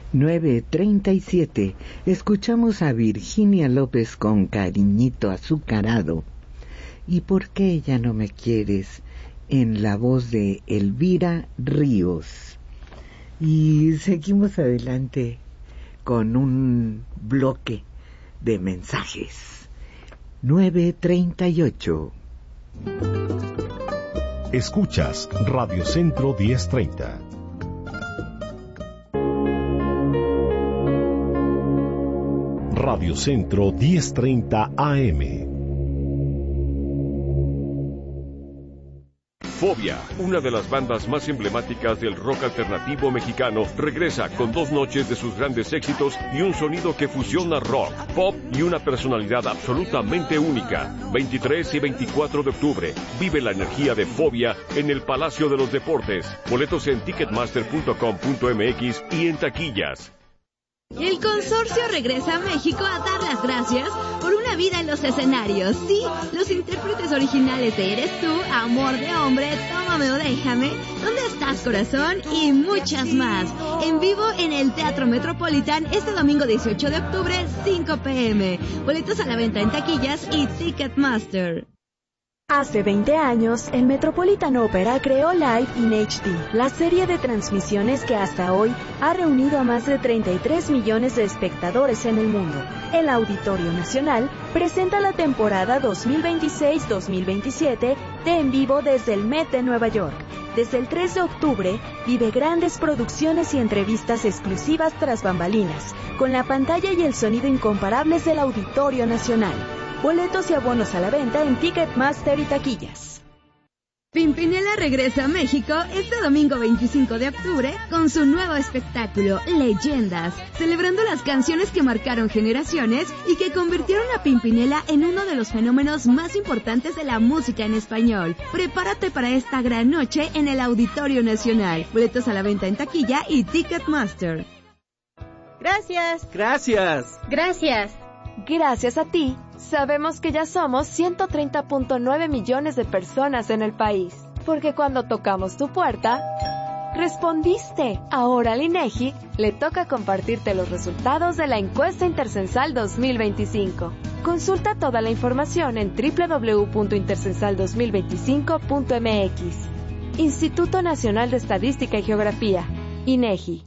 9:37. Escuchamos a Virginia López con Cariñito Azucarado. ¿Y por qué ya no me quieres? En la voz de Elvira Ríos. Y seguimos adelante con un bloque de mensajes. 9:38. Escuchas Radio Centro 1030. Radio Centro 1030 AM. Fobia, una de las bandas más emblemáticas del rock alternativo mexicano, regresa con 2 noches de sus grandes éxitos y un sonido que fusiona rock, pop y una personalidad absolutamente única. 23 y 24 de octubre, vive la energía de Fobia en el Palacio de los Deportes. Boletos en ticketmaster.com.mx y en taquillas. El consorcio regresa a México a dar las gracias por una vida en los escenarios. Sí, los intérpretes originales de Eres Tú, Amor de Hombre, Tómame o Déjame, ¿Dónde estás, corazón? Y muchas más. En vivo en el Teatro Metropolitan este domingo 18 de octubre, 5 p.m. Boletos a la venta en taquillas y Ticketmaster. Hace 20 años, el Metropolitan Opera creó Live in HD, la serie de transmisiones que hasta hoy ha reunido a más de 33 millones de espectadores en el mundo. El Auditorio Nacional presenta la temporada 2026-2027 de En Vivo desde el Met de Nueva York. Desde el 3 de octubre, vive grandes producciones y entrevistas exclusivas tras bambalinas, con la pantalla y el sonido incomparables del Auditorio Nacional. Boletos y abonos a la venta en Ticketmaster y taquillas. Pimpinela regresa a México este domingo 25 de octubre con su nuevo espectáculo, Leyendas, celebrando las canciones que marcaron generaciones y que convirtieron a Pimpinela en uno de los fenómenos más importantes de la música en español. Prepárate para esta gran noche en el Auditorio Nacional. Boletos a la venta en taquilla y Ticketmaster. Gracias. Gracias. Gracias. Gracias a ti, sabemos que ya somos 130.9 millones de personas en el país. Porque cuando tocamos tu puerta, respondiste. Ahora al INEGI le toca compartirte los resultados de la encuesta Intercensal 2025. Consulta toda la información en www.intercensal2025.mx. Instituto Nacional de Estadística y Geografía, INEGI.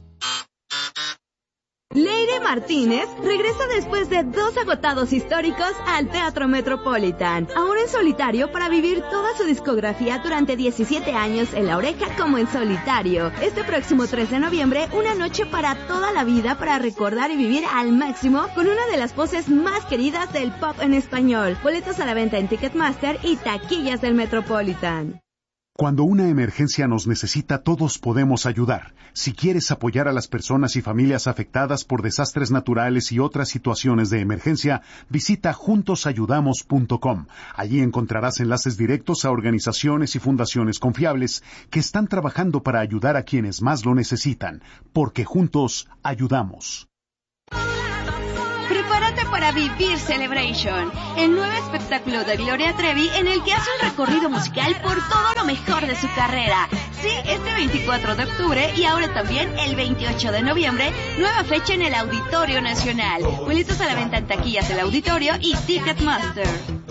Leire Martínez regresa después de 2 agotados históricos al Teatro Metropolitan, ahora en solitario para vivir toda su discografía durante 17 años en La Oreja como en solitario. Este próximo 3 de noviembre, una noche para toda la vida para recordar y vivir al máximo con una de las voces más queridas del pop en español. Boletos a la venta en Ticketmaster y taquillas del Metropolitan. Cuando una emergencia nos necesita, todos podemos ayudar. Si quieres apoyar a las personas y familias afectadas por desastres naturales y otras situaciones de emergencia, visita juntosayudamos.com. Allí encontrarás enlaces directos a organizaciones y fundaciones confiables que están trabajando para ayudar a quienes más lo necesitan, porque juntos ayudamos. Prepárate para Vivir Celebration, el nuevo espectáculo de Gloria Trevi en el que hace un recorrido musical por todo lo mejor de su carrera. Sí, este 24 de octubre y ahora también el 28 de noviembre, nueva fecha en el Auditorio Nacional. Boletos a la venta en taquillas del Auditorio y Ticketmaster.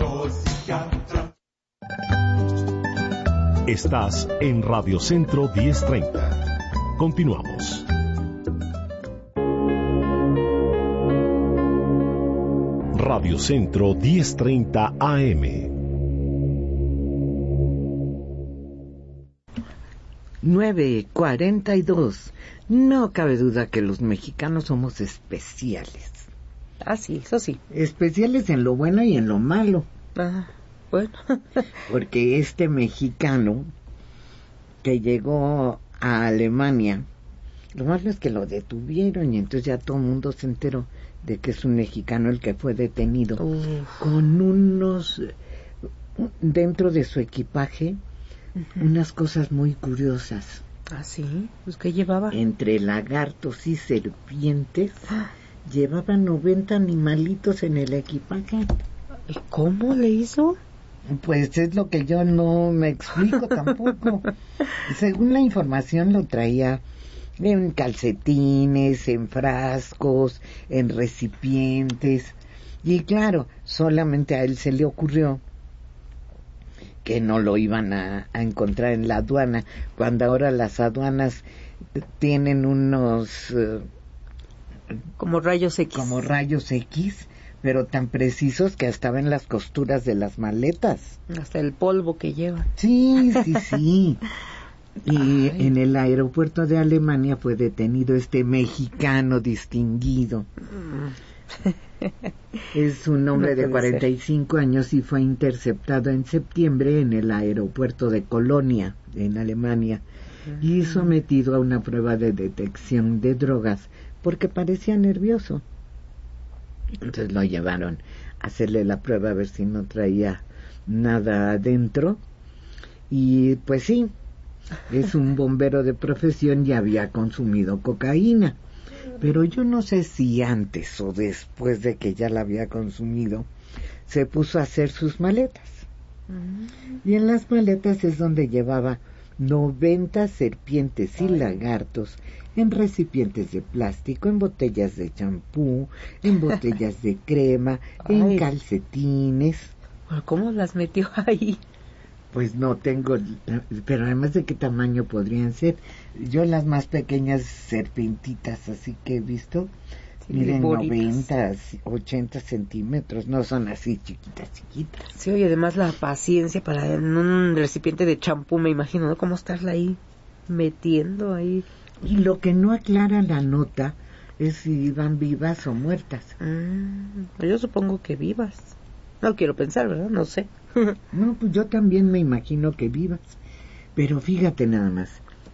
Estás en Radio Centro 1030. Continuamos. Radio Centro 1030 AM. (9:42). No cabe duda que los mexicanos somos especiales. Ah, sí, eso sí. Especiales en lo bueno y en lo malo. Ah, bueno. Porque este mexicano que llegó a Alemania, lo malo es que lo detuvieron y entonces ya todo el mundo se enteró de que es un mexicano el que fue detenido con unos, dentro de su equipaje, unas cosas muy curiosas. ¿Ah, sí? Pues, ¿qué llevaba? Entre lagartos y serpientes, llevaba 90 animalitos en el equipaje. ¿Y cómo le hizo? Pues es lo que yo no me explico tampoco. Según la información lo traía en calcetines, en frascos, en recipientes. Y claro, solamente a él se le ocurrió que no lo iban a encontrar en la aduana, cuando ahora las aduanas tienen unos como rayos X, pero tan precisos que hasta ven las costuras de las maletas. Hasta el polvo que llevan. Sí. Y en el aeropuerto de Alemania fue detenido este mexicano distinguido. Es un hombre de 45 años y fue interceptado en septiembre en el aeropuerto de Colonia, en Alemania, y sometido a una prueba de detección de drogas porque parecía nervioso. Entonces lo llevaron a hacerle la prueba a ver si no traía nada adentro. Y pues sí, es un bombero de profesión y había consumido cocaína. Pero yo no sé si antes o después de que ya la había consumido, se puso a hacer sus maletas. Y en las maletas es donde llevaba 90 serpientes y lagartos en recipientes de plástico, en botellas de champú, en botellas de crema, en calcetines. ¿Cómo las metió ahí? Pues no tengo, pero además de qué tamaño podrían ser. Yo las más pequeñas serpentitas así que he visto, miden 90, 80 centímetros, no son así chiquitas. Sí, y además la paciencia para en un recipiente de champú, me imagino, ¿no? ¿Cómo estarla ahí metiendo ahí? Y lo que no aclara la nota es si iban vivas o muertas. Yo supongo que vivas. No quiero pensar, ¿verdad? No sé. No, pues yo también me imagino que vivas. Pero fíjate nada más.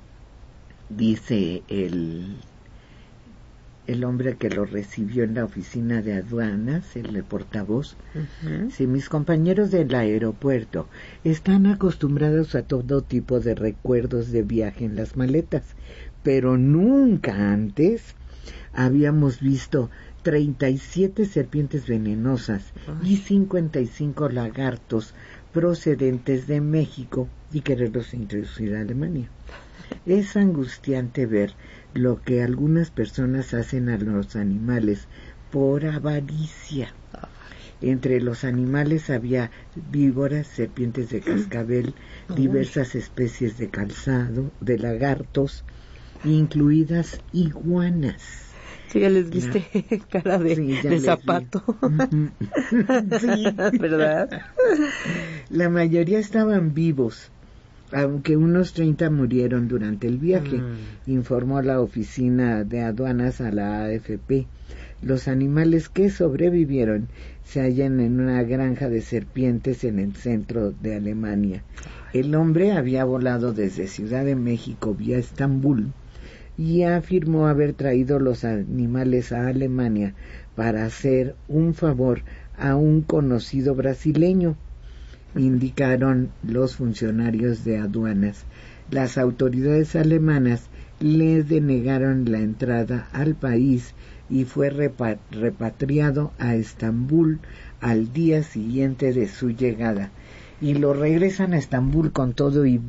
Dice el hombre que lo recibió en la oficina de aduanas, el portavoz, si mis compañeros del aeropuerto están acostumbrados a todo tipo de recuerdos de viaje en las maletas, pero nunca antes habíamos visto 37 serpientes venenosas y 55 lagartos procedentes de México y quererlos introducir a Alemania. Es angustiante ver lo que algunas personas hacen a los animales por avaricia. Entre los animales había víboras, serpientes de cascabel, diversas especies de lagartos, incluidas iguanas. Sí, ya les viste cara de zapato. Sí, ¿verdad? La mayoría estaban vivos, aunque unos 30 murieron durante el viaje, informó la oficina de aduanas a la AFP. Los animales que sobrevivieron se hallan en una granja de serpientes en el centro de Alemania. El hombre había volado desde Ciudad de México vía Estambul y afirmó haber traído los animales a Alemania para hacer un favor a un conocido brasileño, indicaron los funcionarios de aduanas. Las autoridades alemanas le denegaron la entrada al país y fue repatriado a Estambul al día siguiente de su llegada. Y lo regresan a Estambul con todo y